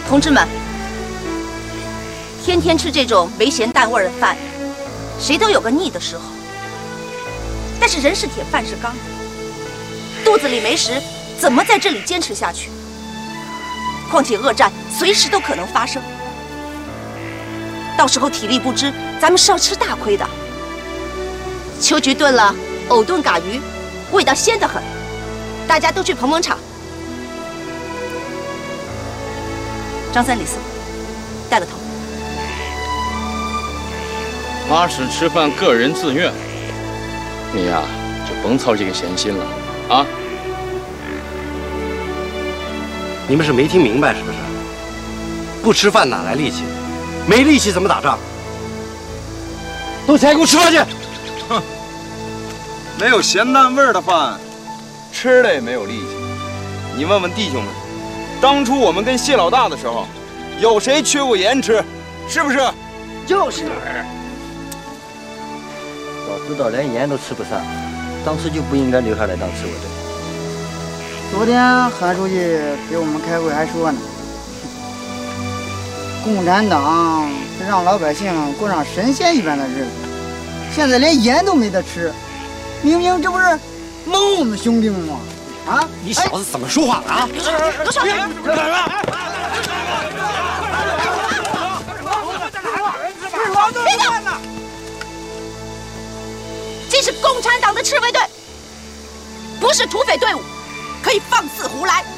同志们，天天吃这种没咸淡味的饭，谁都有个腻的时候。但是人是铁，饭是钢，肚子里没食，怎么在这里坚持下去？况且恶战随时都可能发生，到时候体力不支，咱们是要吃大亏的。秋菊炖了藕炖嘎鱼，味道鲜得很，大家都去捧捧场。张三李四，带个头。 妈是吃饭个人自愿，你呀就甭操这个闲心了啊！ 你们是没听明白是不是？不吃饭哪来力气？没力气怎么打仗？都起来给我吃饭去！ 哼，没有咸淡味的饭，吃了也没有力气。你问问弟兄们，当初我们跟谢老大的时候，有谁缺过盐吃？是不是？ 就是。早知道连盐都吃不上，当时就不应该留下来当刺猬队。 昨天韩书记给我们开会还说呢，共产党是让老百姓过上神仙一般的日子，现在连盐都没得吃，明明这不是蒙我们兄弟们吗？啊！ 你小子怎么说话的啊？ 都上来！别动！这是共产党的赤卫队，不是土匪队伍，可以放肆胡来。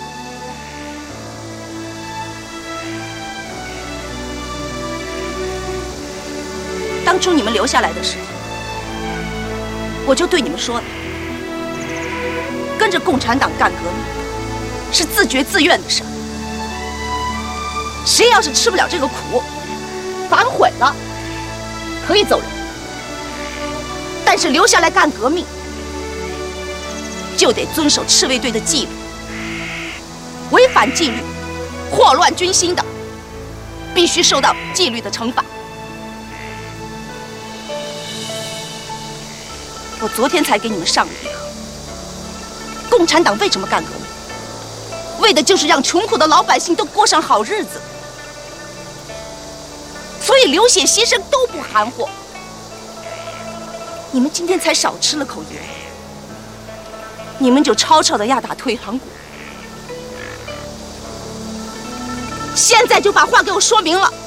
当初你们留下来的时候，我就对你们说了，跟着共产党干革命是自觉自愿的事儿。谁要是吃不了这个苦，反悔了，可以走人。但是留下来干革命，就得遵守赤卫队的纪律。违反纪律、祸乱军心的，必须受到纪律的惩罚。我昨天才给你们上了一课。共产党为什么干革命？为的就是让穷苦的老百姓都过上好日子。所以流血牺牲都不含糊。你们今天才少吃了口盐，你们就吵吵的压打退堂鼓。现在就把话给我说明了，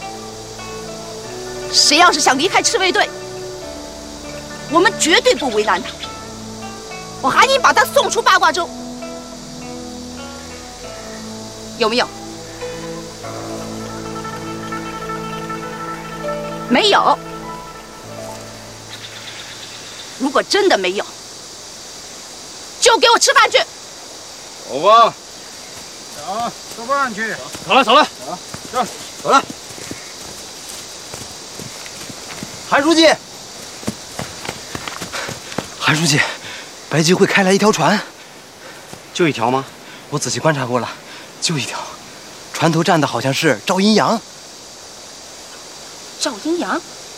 谁要是想离开赤卫队，我们绝对不为难他，我还应把他送出八卦洲，有没有？没有。如果真的没有，就给我吃饭去。 走吧。 走，做饭去。 走了，走了， 走，走了。韩书记，韩书记，白吉会开来一条船，就一条吗？我仔细观察过了，就一条。船头站的好像是赵阴阳。 赵阴阳。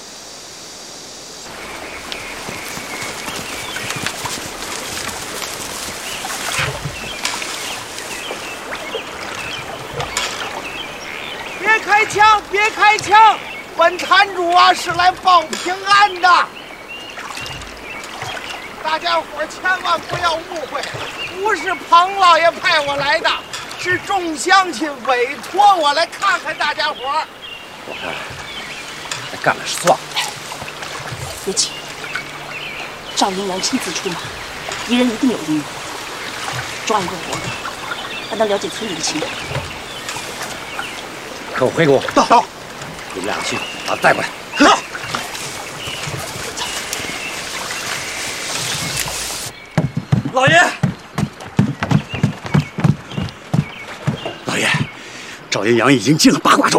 别开枪！别开枪！本坛主啊是来报平安的，大家伙千万不要误会，不是彭老爷派我来的，是众乡亲委托我来看看大家伙。 我看再干了是算了。 别急，赵阴阳亲自出马，敌人一定有阴谋，抓一个活的，让他了解村里的情况。 跟我回给我到，你们俩去把他带过来。 是。 老爷，老爷，赵阴阳已经进了八卦洲。